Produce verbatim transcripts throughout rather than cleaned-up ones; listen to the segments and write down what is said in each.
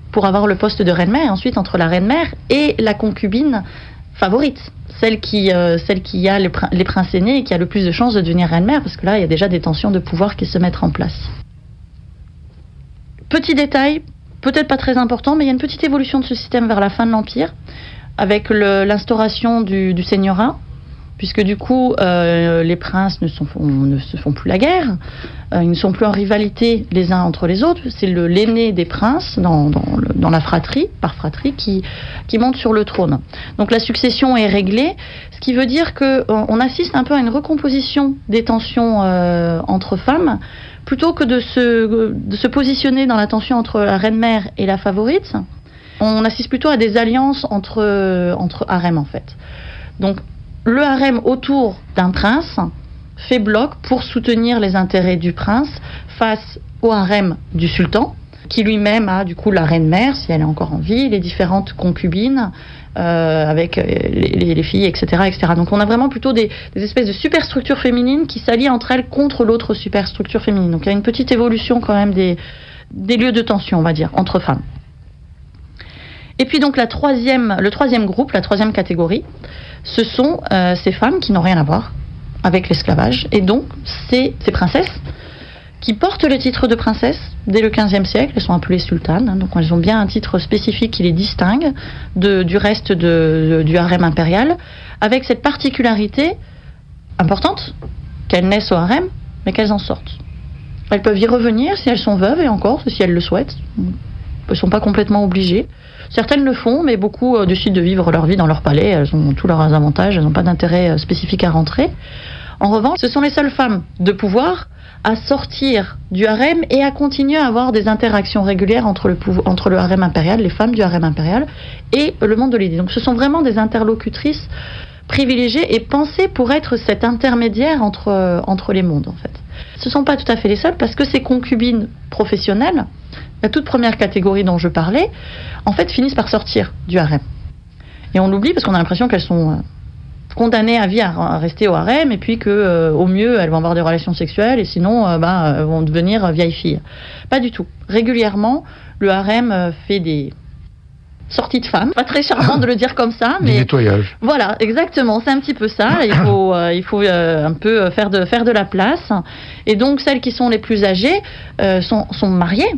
pour avoir le poste de reine-mère, et ensuite entre la reine-mère et la concubine favorite, celle qui, euh, celle qui a les, prin- les princes aînés et qui a le plus de chances de devenir reine-mère, parce que là, il y a déjà des tensions de pouvoir qui se mettent en place. Petit détail, peut-être pas très important, mais il y a une petite évolution de ce système vers la fin de l'Empire, avec le, l'instauration du, du seignorat, puisque du coup, euh, les princes ne, sont, ne se font plus la guerre, euh, ils ne sont plus en rivalité les uns entre les autres, c'est le, l'aîné des princes, dans, dans, le, dans la fratrie, par fratrie, qui, qui monte sur le trône. Donc la succession est réglée, ce qui veut dire qu'on assiste un peu à une recomposition des tensions euh, entre femmes, plutôt que de se, de se positionner dans la tension entre la reine-mère et la favorite, on assiste plutôt à des alliances entre, entre harems en fait. Donc le harem autour d'un prince fait bloc pour soutenir les intérêts du prince face au harem du sultan, qui lui-même a du coup la reine-mère, si elle est encore en vie, les différentes concubines, euh, avec les, les, les filles, et cetera, et cetera. Donc on a vraiment plutôt des, des espèces de superstructures féminines qui s'allient entre elles contre l'autre superstructure féminine. Donc il y a une petite évolution quand même des, des lieux de tension, on va dire, entre femmes. Et puis donc la troisième, le troisième groupe, la troisième catégorie, ce sont euh, ces femmes qui n'ont rien à voir avec l'esclavage, et donc c'est ces princesses qui portent le titre de princesse dès le quinzième siècle. Elles sont appelées sultanes, hein, donc elles ont bien un titre spécifique qui les distingue de, du reste de, de, du harem impérial, avec cette particularité importante qu'elles naissent au harem, mais qu'elles en sortent. Elles peuvent y revenir si elles sont veuves, et encore, si elles le souhaitent. Elles ne sont pas complètement obligées. Certaines le font, mais beaucoup euh, décident de vivre leur vie dans leur palais. Elles ont tous leurs avantages, elles n'ont pas d'intérêt euh, spécifique à rentrer. En revanche, ce sont les seules femmes de pouvoir à sortir du harem et à continuer à avoir des interactions régulières entre le, pouvo- entre le harem impérial, les femmes du harem impérial, et le monde de l'idée. Donc ce sont vraiment des interlocutrices privilégiées et pensées pour être cet intermédiaire entre, euh, entre les mondes, en fait. Ce ne sont pas tout à fait les seules, parce que ces concubines professionnelles, la toute première catégorie dont je parlais, en fait, finissent par sortir du harem. Et on l'oublie parce qu'on a l'impression qu'elles sont euh, condamnées à vie à, à rester au harem, et puis qu'au euh, mieux, elles vont avoir des relations sexuelles, et sinon, euh, bah, elles vont devenir euh, vieilles filles. Pas du tout. Régulièrement, le harem euh, fait des sorties de femmes. Pas très charmant de le dire comme ça, mais... Du nettoyage. Voilà, exactement, c'est un petit peu ça. Il faut, euh, il faut euh, un peu faire de, faire de la place. Et donc, celles qui sont les plus âgées euh, sont, sont mariées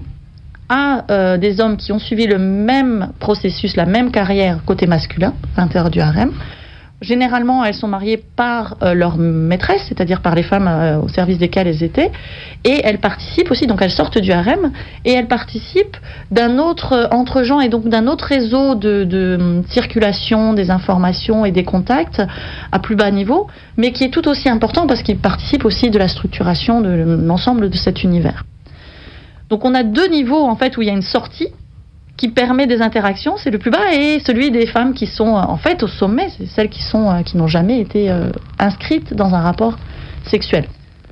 à euh, des hommes qui ont suivi le même processus, la même carrière côté masculin, à l'intérieur du harem. Généralement, elles sont mariées par euh, leur maîtresse, c'est-à-dire par les femmes euh, au service desquelles elles étaient, et elles participent aussi, donc elles sortent du harem, et elles participent d'un autre euh, entre-gens, et donc d'un autre réseau de, de circulation des informations et des contacts à plus bas niveau, mais qui est tout aussi important parce qu'ils participent aussi de la structuration de l'ensemble de cet univers. Donc on a deux niveaux en fait où il y a une sortie qui permet des interactions, c'est le plus bas, et celui des femmes qui sont en fait au sommet, c'est celles qui sont qui n'ont jamais été euh, inscrites dans un rapport sexuel.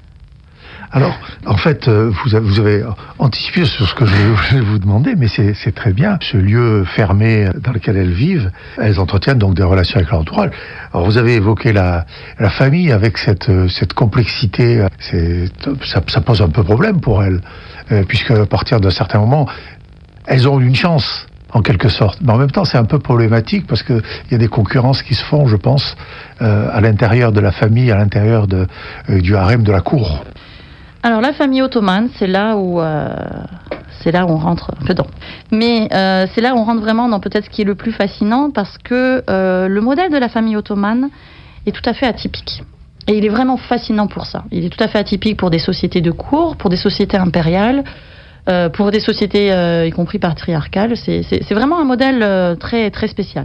Alors, en fait, vous avez, vous avez anticipé sur ce que je vais vous demander, mais c'est, c'est très bien. Ce lieu fermé dans lequel elles vivent, elles entretiennent donc des relations avec leur entourage. Alors, vous avez évoqué la, la famille avec cette, cette complexité. C'est, ça, ça pose un peu problème pour elles, euh, puisque à partir d'un certain moment, elles ont une chance, en quelque sorte. Mais en même temps, c'est un peu problématique parce qu'il y a des concurrences qui se font, je pense, euh, à l'intérieur de la famille, à l'intérieur de, euh, du harem, de la cour. Alors la famille ottomane, c'est là où euh, c'est là où on rentre dedans. Mais euh, c'est là où on rentre vraiment dans peut-être ce qui est le plus fascinant, parce que euh, le modèle de la famille ottomane est tout à fait atypique. Et il est vraiment fascinant pour ça. Il est tout à fait atypique pour des sociétés de cour, pour des sociétés impériales, euh, pour des sociétés euh, y compris patriarcales. C'est, c'est, c'est vraiment un modèle euh, très très spécial.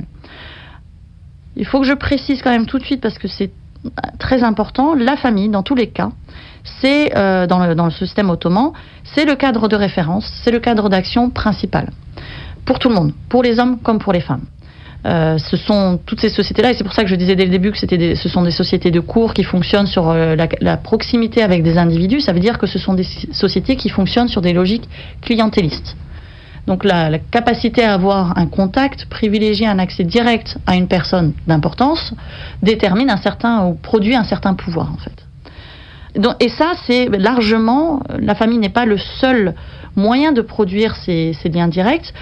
Il faut que je précise quand même tout de suite, parce que c'est très important, la famille, dans tous les cas, c'est, euh, dans, le, dans le système ottoman, c'est le cadre de référence, c'est le cadre d'action principal. Pour tout le monde, pour les hommes comme pour les femmes. Euh, ce sont toutes ces sociétés-là, et c'est pour ça que je disais dès le début que c'était des, ce sont des sociétés de cour qui fonctionnent sur euh, la, la proximité avec des individus. Ça veut dire que ce sont des sociétés qui fonctionnent sur des logiques clientélistes. Donc la, la capacité à avoir un contact privilégié, un accès direct à une personne d'importance, détermine un certain, ou produit un certain pouvoir en fait. Donc, et ça, c'est largement, la famille n'est pas le seul moyen de produire ces, ces liens directs.